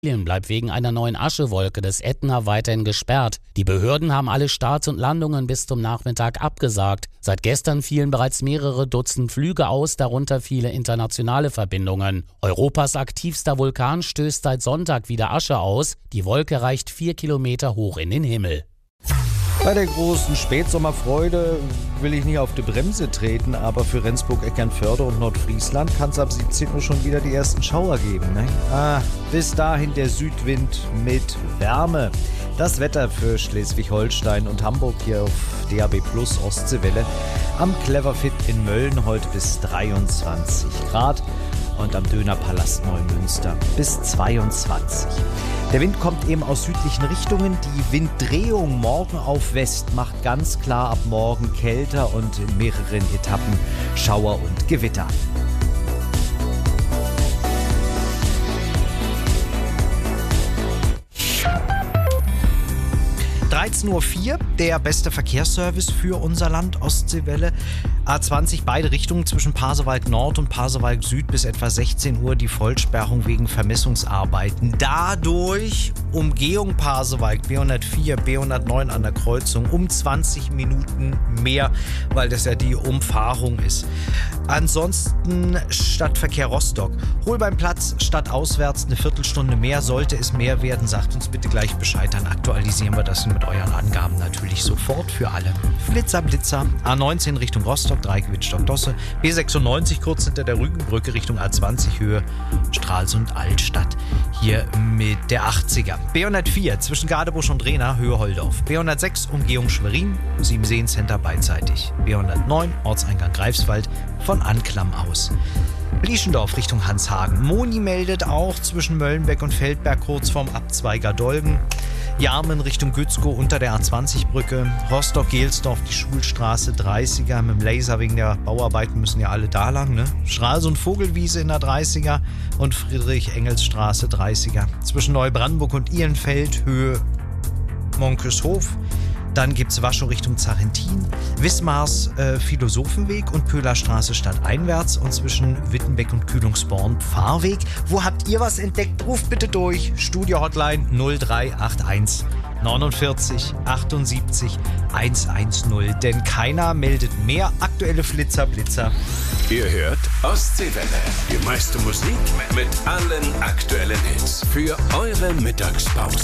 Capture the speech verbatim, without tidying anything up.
bleibt wegen einer neuen Aschewolke des Ätna weiterhin gesperrt. Die Behörden haben alle Starts und Landungen bis zum Nachmittag abgesagt. Seit gestern fielen bereits mehrere Dutzend Flüge aus, darunter viele internationale Verbindungen. Europas aktivster Vulkan stößt seit Sonntag wieder Asche aus. Die Wolke reicht vier Kilometer hoch in den Himmel. Bei der großen Spätsommerfreude will ich nicht auf die Bremse treten, aber für Rendsburg, Eckernförde und Nordfriesland kann es ab siebzehn Uhr schon wieder die ersten Schauer geben. Ne? Ah, bis dahin der Südwind mit Wärme. Das Wetter für Schleswig-Holstein und Hamburg hier auf D A B Plus Ostseewelle. Am Cleverfit in Mölln heute bis dreiundzwanzig Grad und am Dönerpalast Neumünster bis zweiundzwanzig. Der Wind kommt eben aus südlichen Richtungen. Die Winddrehung morgen auf West macht ganz klar ab morgen kälter und in mehreren Etappen Schauer und Gewitter. dreizehn Uhr vier, der beste Verkehrsservice für unser Land, Ostseewelle. A zwanzig, beide Richtungen zwischen Pasewalk Nord und Pasewalk Süd bis etwa sechzehn Uhr die Vollsperrung wegen Vermessungsarbeiten. Dadurch Umgehung Pasewalk B hundertvier, B hundertneun an der Kreuzung um zwanzig Minuten mehr, weil das ja die Umfahrung ist. Ansonsten Stadtverkehr Rostock. Holbeinplatz statt auswärts eine Viertelstunde mehr. Sollte es mehr werden, sagt uns bitte gleich Bescheid, dann aktualisieren wir das mit euren Angaben natürlich sofort für alle. Flitzer, Blitzer, A neunzehn Richtung Rostock, Dreigewitt-Stockdosse, B sechsundneunzig kurz hinter der Rügenbrücke Richtung A zwanzig Höhe Stralsund Altstadt. Hier mit der achtziger. B hundertvier zwischen Gadebusch und Rehna, Höhe Holdorf. B hundertsechs Umgehung Schwerin, Siebenseen Center beidseitig. B hundertneun Ortseingang Greifswald von Anklam aus. Blieschendorf Richtung Hanshagen. Moni meldet auch zwischen Möllenbeck und Feldberg kurz vorm Abzweiger Dolgen. Jarmen Richtung Gützkow unter der A zwanzig Brücke. Rostock-Gelsdorf die Schulstraße dreißiger. Mit dem Laser wegen der Bauarbeiten müssen ja alle da lang. Ne? Stralsund Vogelwiese in der dreißiger und Friedrich-Engels-Straße dreißiger. Zwischen Neubrandenburg und Ihlenfeld Höhe Monkeshof. Dann gibt es Waschow Richtung Zarentin, Wismars äh, Philosophenweg und Köhlerstraße stadteinwärts und zwischen Wittenbeck und Kühlungsborn Pfarrweg. Wo habt ihr was entdeckt? Ruft bitte durch. Studio-Hotline null drei acht eins neunundvierzig achtundsiebzig hundertzehn, denn keiner meldet mehr aktuelle Flitzer, Blitzer. Ihr hört Ostseewelle, die meiste Musik mit allen aktuellen Hits für eure Mittagspause.